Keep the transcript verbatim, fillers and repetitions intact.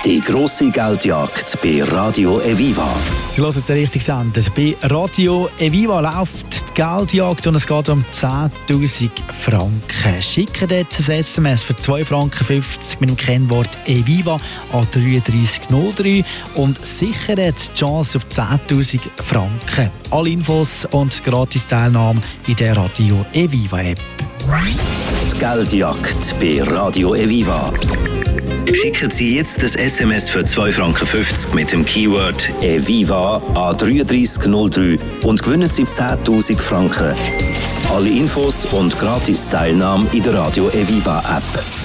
Die grosse Geldjagd bei Radio Eviva. Sie hören den richtigen Sender. Bei Radio Eviva läuft die Geldjagd und es geht um zehntausend Franken. Schicken jetzt ein S M S für zwei Franken fünfzig mit dem Kennwort Eviva an drei drei null drei und sichern die Chance auf zehntausend Franken. Alle Infos und gratis Teilnahme in der Radio Eviva App. Die Geldjagd bei Radio Eviva. Schicken Sie jetzt das S M S für zwei Franken fünfzig mit dem Keyword Eviva an drei drei null drei und gewinnen Sie zehntausend Franken. Alle Infos und gratis Teilnahme in der Radio Eviva App.